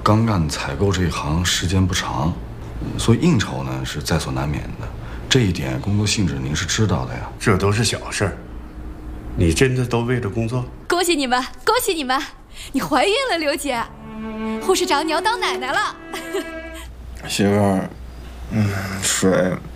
刚干采购这一行时间不长，所以应酬呢是在所难免的。这一点工作性质您是知道的呀。 这都是小事儿，你真的都为了工作？ 恭喜你们，恭喜你们！你怀孕了，刘姐。护士长，你要当奶奶了。 媳妇儿，水